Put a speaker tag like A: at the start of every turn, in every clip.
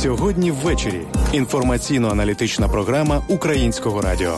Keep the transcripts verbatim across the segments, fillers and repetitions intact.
A: Сьогодні ввечері. Інформаційно-аналітична програма Українського радіо.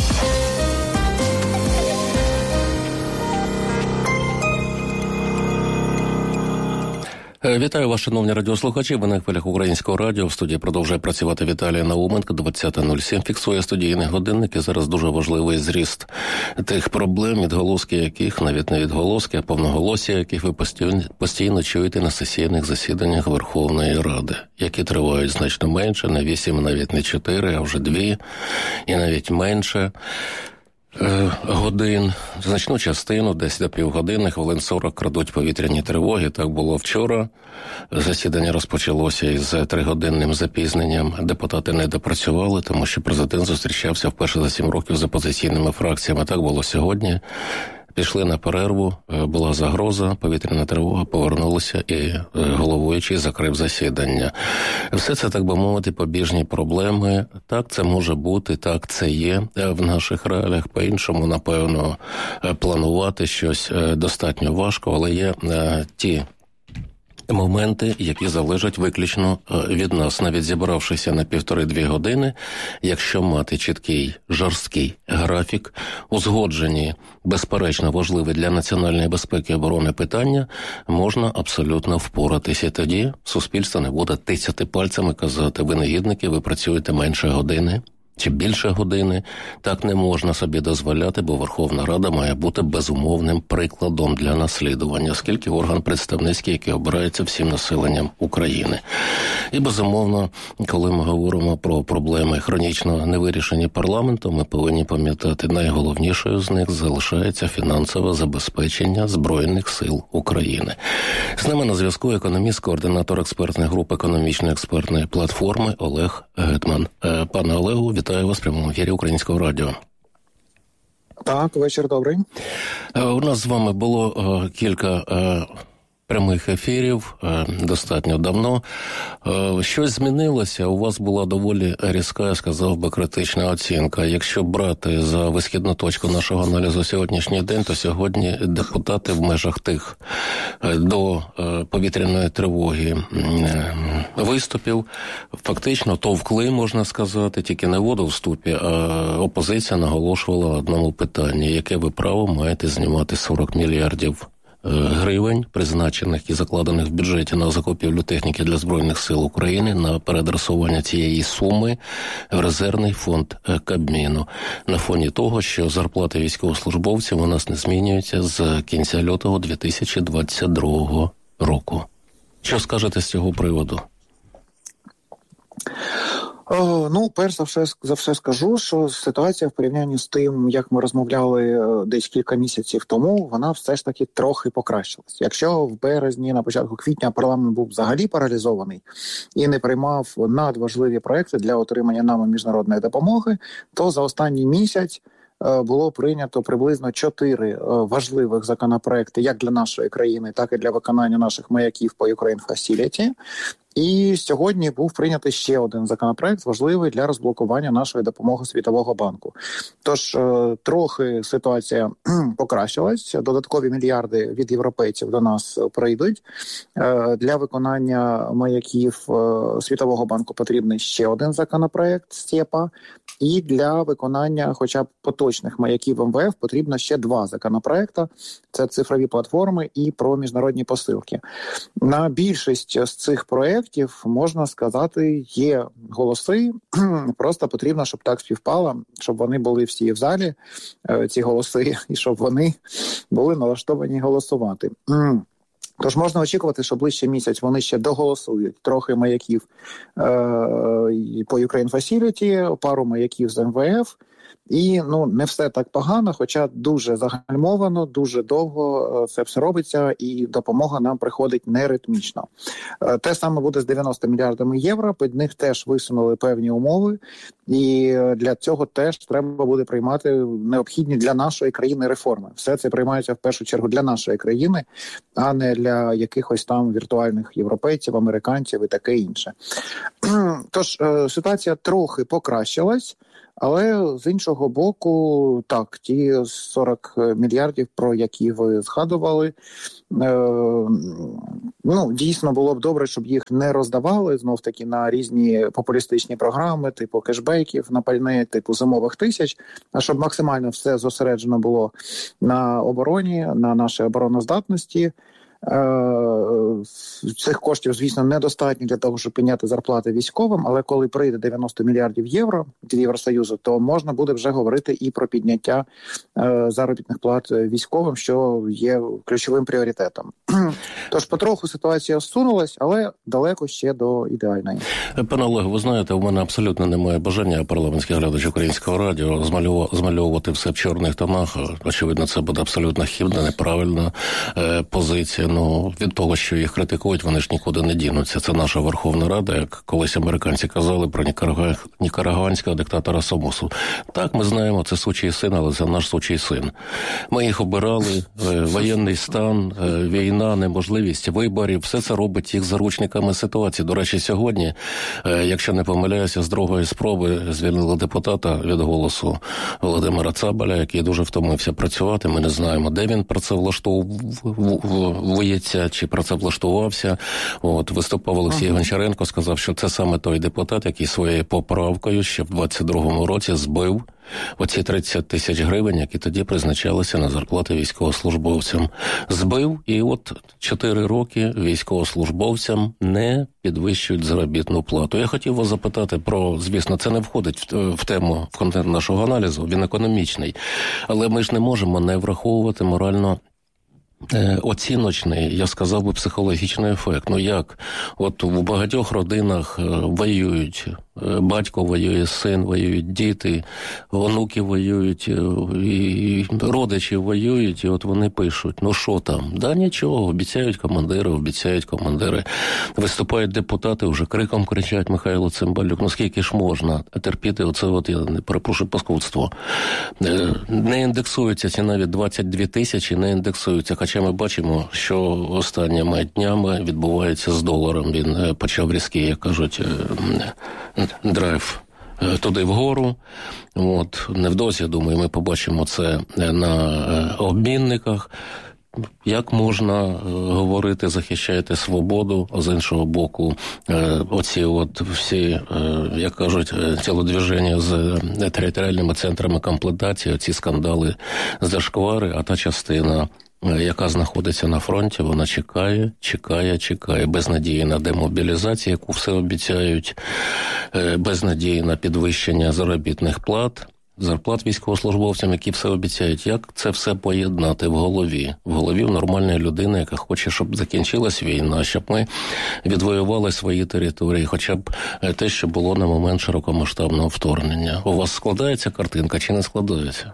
B: Вітаю вас, шановні радіослухачі. Ви на хвилях Українського радіо. В студії продовжує працювати Віталій Науменко. двадцята нуль сім фіксує студійний годинник. І зараз дуже важливий зріст тих проблем, відголоски яких, навіть не відголоски, а повноголосся, яких ви постійно, постійно чуєте на сесійних засіданнях Верховної Ради, які тривають значно менше, не вісім, навіть не чотири, а вже дві, і навіть менше годин, значну частину, десь до півгодини, хвилин сорок крадуть повітряні тривоги. Так було вчора. Засідання розпочалося із тригодинним запізненням. Депутати не допрацювали, тому що президент зустрічався вперше за сім років з опозиційними фракціями. Так було сьогодні. Пішли на перерву, була загроза, повітряна тривога, повернулися і головуючий закрив засідання. Все це, так би мовити, побіжні проблеми. Так це може бути, так це є в наших реаліях. По-іншому, напевно, планувати щось достатньо важко, але є ті моменти, які залежать виключно від нас. Навіть зібравшися на півтори-дві години, якщо мати чіткий, жорсткий графік, узгоджені, безперечно, важливі для національної безпеки і оборони питання, можна абсолютно впоратися. І тоді суспільство не буде тицяти пальцями, казати, ви негідники, ви працюєте менше години чи більше години. Так не можна собі дозволяти, бо Верховна Рада має бути безумовним прикладом для наслідування, оскільки орган представницький, який обирається всім населенням України. І безумовно, коли ми говоримо про проблеми хронічно невирішені парламентом, ми повинні пам'ятати, найголовнішою з них залишається фінансове забезпечення Збройних сил України. З нами на зв'язку економіст, координатор експертної групи економічної експертної платформи Олег Гетман. Пане Олегу, вітаю вас в прямому ефірі Українського радіо.
C: Так, вечір добрий.
B: У нас з вами було кілька прямих ефірів достатньо давно. Щось змінилося, у вас була доволі різка, я сказав би, критична оцінка. Якщо брати за висхідну точку нашого аналізу сьогоднішній день, то сьогодні депутати в межах тих до повітряної тривоги виступів фактично товкли, можна сказати, тільки не воду в ступі, а опозиція наголошувала в одному питанні, яке ви право маєте знімати сорок мільярдів гривень, призначених і закладених в бюджеті на закупівлю техніки для Збройних сил України, на переадресування цієї суми в резервний фонд Кабміну. На фоні того, що зарплати військовослужбовців у нас не змінюються з кінця лютого дві тисячі двадцять другого року. Що скажете з цього приводу?
C: О, ну, перш за все, за все скажу, що ситуація в порівнянні з тим, як ми розмовляли десь кілька місяців тому, вона все ж таки трохи покращилась. Якщо в березні, на початку квітня парламент був взагалі паралізований і не приймав надважливі проекти для отримання нами міжнародної допомоги, то за останній місяць було прийнято приблизно чотири важливих законопроекти як для нашої країни, так і для виконання наших маяків по Ukraine Facility. І сьогодні був прийнятий ще один законопроект, важливий для розблокування нашої допомоги Світового банку. Тож трохи ситуація покращилась, додаткові мільярди від європейців до нас прийдуть. Для виконання маяків Світового банку потрібний ще один законопроект СЕПА. І для виконання хоча б поточних маяків ем ве еф потрібно ще два законопроекти. Це цифрові платформи і про міжнародні посилки. На більшість з цих проєктів, можна сказати, є голоси. Просто потрібно, щоб так співпало, щоб вони були всі в залі, ці голоси, і щоб вони були налаштовані голосувати. Тож можна очікувати, що ближче місяць вони ще доголосують трохи маяків е- по Ukraine Facility, пару маяків з ем ве еф. І ну не все так погано, хоча дуже загальмовано, дуже довго це все робиться, і допомога нам приходить неритмічно. Те саме буде з дев'яноста мільярдами євро, під них теж висунули певні умови, і для цього теж треба буде приймати необхідні для нашої країни реформи. Все це приймається в першу чергу для нашої країни, а не для якихось там віртуальних європейців, американців і таке інше. Тож ситуація трохи покращилась. Але з іншого боку, так, ті сорок мільярдів, про які ви згадували, е, ну, дійсно було б добре, щоб їх не роздавали, знов-таки, на різні популістичні програми, типу кешбеків, на пальне, типу зимових тисяч, а щоб максимально все зосереджено було на обороні, на нашій обороноздатності. Цих коштів, звісно, недостатньо для того, щоб підняти зарплати військовим, але коли прийде дев'яносто мільярдів євро від Євросоюзу, то можна буде вже говорити і про підняття заробітних плат військовим, що є ключовим пріоритетом. Тож потроху ситуація зсунулась, але далеко ще до ідеальної.
B: Пане Олег, ви знаєте, у мене абсолютно немає бажання, парламентський глядач Українського радіо, змальовувати все в чорних тонах. Очевидно, це буде абсолютно хибна, неправильна е, позиція. Ну, від того, що їх критикують, вони ж нікуди не дінуться. Це наша Верховна Рада, як колись американці казали про нікарага... нікарагуанського диктатора Сомосу. Так, ми знаємо, це сучий син, але це наш сучий син. Ми їх обирали, е, воєнний стан, е, війна, неможливість виборів, все це робить їх заручниками ситуації. До речі, сьогодні, е, якщо не помиляюся, з другої спроби звільнили депутата від «Голосу» Володимира Цабаля, який дуже втомився працювати. Ми не знаємо, де він працевлаштовується чи працевлаштувався. От, виступав Олексій ага. Гончаренко, сказав, що це саме той депутат, який своєю поправкою ще в двадцять другому році збив оці тридцять тисяч гривень, які тоді призначалися на зарплати військовослужбовцям. Збив, і от чотири роки військовослужбовцям не підвищують заробітну плату. Я хотів вас запитати про, звісно, це не входить в, в тему, в контент нашого аналізу, він економічний, але ми ж не можемо не враховувати морально оціночний, я сказав би, психологічний ефект. Ну як? От у багатьох родинах воюють, батько воює, син, воюють діти, онуки воюють, і родичі воюють, і от вони пишуть, ну що там? Да нічого, обіцяють командири, обіцяють командири. Виступають депутати, вже криком кричать Михайло Цимбалюк, ну скільки ж можна терпіти оце, от я не перепрошую, паскудство. Не індексуються ці навіть двадцять дві тисячі, не індексуються, хоча ми бачимо, що останніми днями відбувається з доларом. Він почав різкий, як кажуть, драйв туди вгору. От, невдовзі, я думаю, ми побачимо це на обмінниках. Як можна говорити, захищаєте свободу, а з іншого боку, оці от всі, як кажуть, тілодвіження з територіальними центрами комплектації, оці скандали, зашквари, а та частина, яка знаходиться на фронті, вона чекає, чекає, чекає, без надії на демобілізацію, яку все обіцяють, без надії на підвищення заробітних плат, зарплат військовослужбовцям, які все обіцяють. Як це все поєднати в голові? В голові в нормальної людини, яка хоче, щоб закінчилась війна, щоб ми відвоювали свої території, хоча б те, що було на момент широкомасштабного вторгнення. У вас складається картинка чи не складається?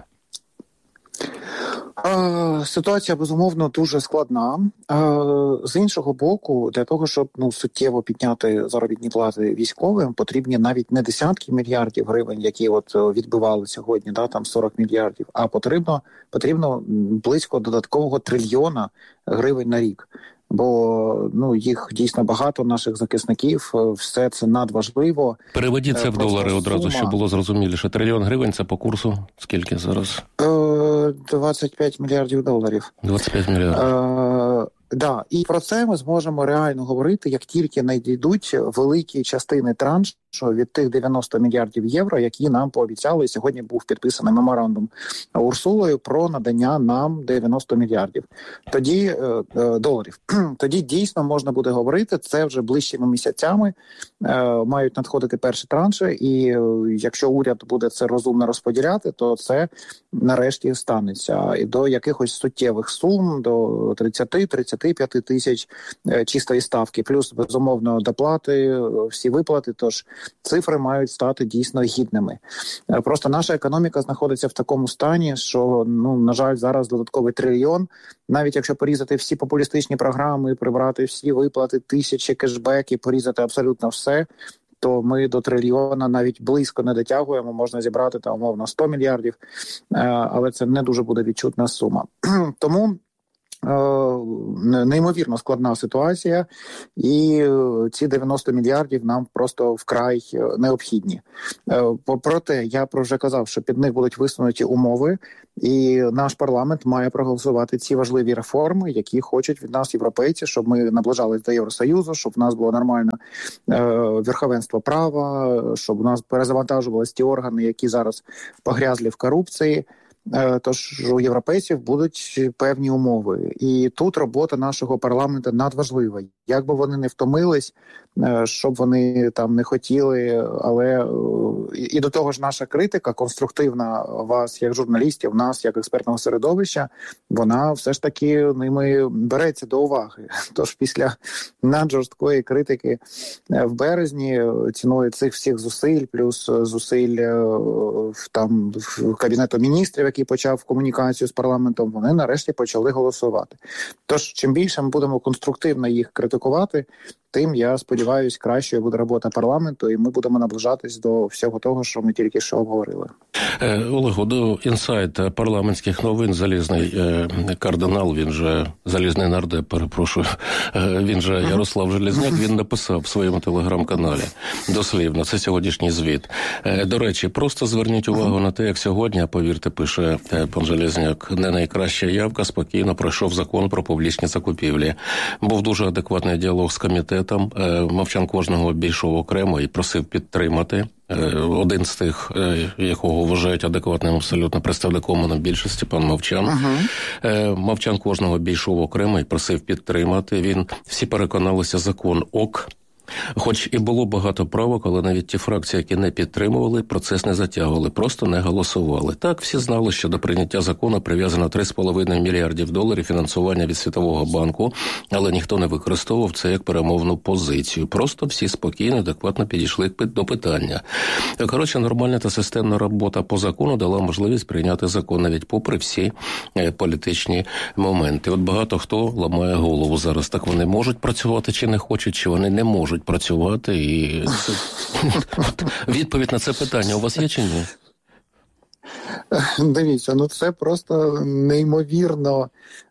C: Ситуація, безумовно, дуже складна. З іншого боку, для того, щоб ну, суттєво підняти заробітні плати військовим, потрібні навіть не десятки мільярдів гривень, які от відбивали сьогодні, да, там сорок мільярдів, а потрібно, потрібно близько додаткового трильйона гривень на рік. Бо ну їх дійсно багато, наших захисників, все це надважливо.
B: Переведіть це в долари одразу, щоб було зрозуміліше. Трильйон гривень – це по курсу скільки зараз?
C: двадцять п'ять мільярдів доларів.
B: двадцять п'ять мільярдів.
C: Е, да, і про це ми зможемо реально говорити, як тільки надійдуть великі частини траншу від тих дев'яносто мільярдів євро, які нам пообіцяли. Сьогодні був підписаний меморандум Урсулою про надання нам дев'яносто мільярдів. Тоді е, е, доларів. Тоді дійсно можна буде говорити, це вже ближчими місяцями е, мають надходити перші транші, і е, якщо уряд буде це розумно розподіляти, то це нарешті станеться. І до якихось суттєвих сум, до тридцять-тридцять п'ять тисяч е, чистої ставки, плюс, безумовно, доплати, всі виплати, тож цифри мають стати дійсно гідними. Просто наша економіка знаходиться в такому стані, що, ну, на жаль, зараз додатковий трильйон, навіть якщо порізати всі популістичні програми, прибрати всі виплати, тисячі кешбеків, порізати абсолютно все, то ми до трильйона навіть близько не дотягуємо, можна зібрати там умовно сто мільярдів, але це не дуже буде відчутна сума. Тому неймовірно складна ситуація, і ці дев'яносто мільярдів нам просто вкрай необхідні. Проте, я про вже казав, що під них будуть висунуті умови, і наш парламент має проголосувати ці важливі реформи, які хочуть від нас європейці, щоб ми наближались до Євросоюзу, щоб в нас було нормальне е, верховенство права, щоб у нас перезавантажувалися ті органи, які зараз погрязли в корупції. Тож у європейців будуть певні умови. І тут робота нашого парламенту надважлива. Як би вони не втомились, щоб вони там не хотіли, але і до того ж наша критика конструктивна вас, як журналістів, нас, як експертного середовища, вона все ж таки ними береться до уваги. Тож після наджорсткої критики в березні, ціною цих всіх зусиль, плюс зусиль там Кабінету міністрів, який почав комунікацію з парламентом, вони нарешті почали голосувати. Тож, чим більше ми будемо конструктивно їх критикувати, тим, я сподіваюся, кращою буде робота парламенту, і ми будемо наближатись до всього того, що ми тільки що обговорили.
B: Олегу, до інсайт парламентських новин залізний е, кардинал, він же залізний нардеп, перепрошую, е, він же Ярослав Железняк, він написав в своєму телеграм-каналі дослівно, це сьогоднішній звіт. Е, до речі, просто зверніть увагу на те, як сьогодні, повірте, пише е, пан Железняк, не найкраща явка, спокійно пройшов закон про публічні закупівлі. Був дуже адекватний діалог з комітетом. Там Мовчан кожного обійшов окремо і просив підтримати. Один з тих, якого вважають адекватним абсолютно представником монобільшості, пан Мовчан. Uh-huh. Мовчан кожного обійшов окремо і просив підтримати. Він всі переконалися, закон ок. Хоч і було багато правок, але навіть ті фракції, які не підтримували, процес не затягували, просто не голосували. Так, всі знали, що до прийняття закону прив'язано три з половиною мільярдів доларів фінансування від Світового банку, але ніхто не використовував це як перемовну позицію. Просто всі спокійно, адекватно підійшли до питання. Коротше, нормальна та системна робота по закону дала можливість прийняти закон навіть попри всі політичні моменти. От багато хто ламає голову зараз. Так вони можуть працювати чи не хочуть, чи вони не можуть працювати, і відповідь на це питання у вас є чи ні?
C: Дивіться, ну це просто неймовірно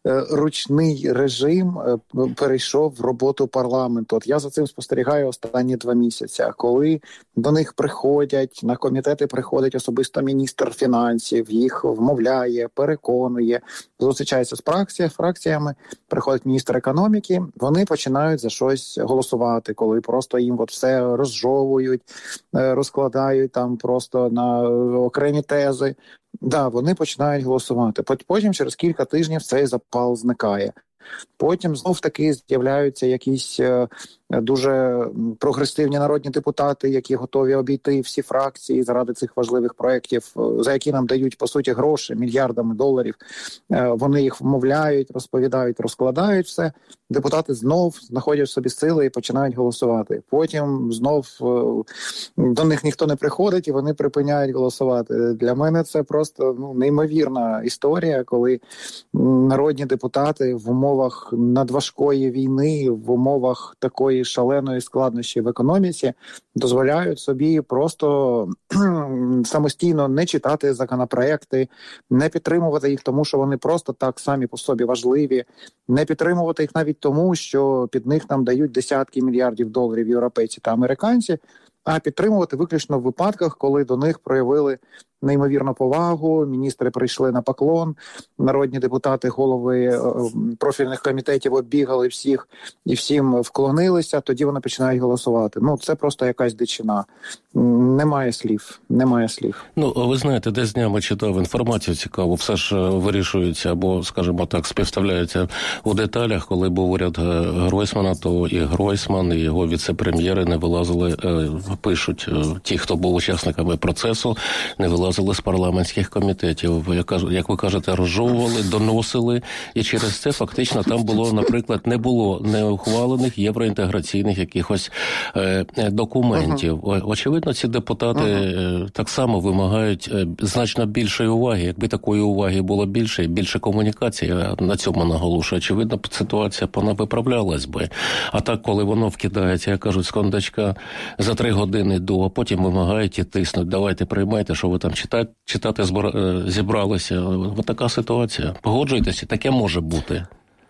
C: ручний режим перейшов в роботу парламенту. От я за цим спостерігаю останні два місяці. Коли до них приходять, на комітети приходить особисто міністр фінансів, їх вмовляє, переконує, зустрічається з фракціями, фракціями, приходить міністр економіки, вони починають за щось голосувати, коли просто їм от все розжовують, розкладають там просто на окремі тези. Да, вони починають голосувати. Потім через кілька тижнів цей запал зникає. Потім знов-таки з'являються якісь е, дуже прогресивні народні депутати, які готові обійти всі фракції заради цих важливих проєктів, за які нам дають, по суті, гроші, мільярдами доларів. Е, вони їх вмовляють, розповідають, розкладають все. Депутати знов знаходять в собі сили і починають голосувати. Потім знов е, до них ніхто не приходить і вони припиняють голосувати. Для мене це просто ну, неймовірна історія, коли народні депутати в умовах надважкої війни, в умовах такої шаленої складнощі в економіці дозволяють собі просто самостійно не читати законопроекти, не підтримувати їх тому, що вони просто так самі по собі важливі, не підтримувати їх навіть тому, що під них нам дають десятки мільярдів доларів європейці та американці, а підтримувати виключно в випадках, коли до них проявили неймовірну повагу, міністри прийшли на поклон, народні депутати, голови профільних комітетів оббігали всіх і всім вклонилися, тоді вони починають голосувати. Ну, це просто якась дичина. Немає слів, немає слів.
B: Ну, ви знаєте, десь днями читав інформацію цікаву, все ж вирішується, або, скажімо так, співставляється у деталях, коли був уряд Гройсмана, то і Гройсман, і його віце-прем'єри не вилазили, пишуть, ті, хто був учасниками процесу, не вилазили з парламентських комітетів, як ви кажете, розжовували, доносили, і через це фактично там було, наприклад, не було неухвалених євроінтеграційних якихось е, документів. Uh-huh. Очевидно, ці депутати uh-huh. так само вимагають значно більшої уваги. Якби такої уваги було більше, більше комунікації, я на цьому наголошую, очевидно, ситуація вона виправлялась би. А так, коли воно вкидається, як кажуть, з кондачка за три години до, а потім вимагають і тиснуть, давайте приймайте, що ви там читати, читати збира... зібралися. Ось така ситуація. Погоджуєтеся, таке може бути.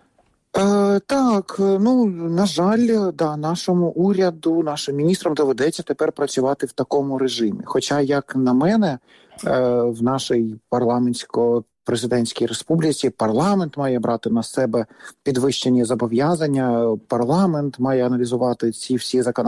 C: Е, так, ну, на жаль, да, нашому уряду, нашим міністрам доведеться тепер працювати в такому режимі. Хоча, як на мене, е, в нашій парламентсько-президентській республіці парламент має брати на себе підвищені зобов'язання, парламент має аналізувати ці всі законодавства,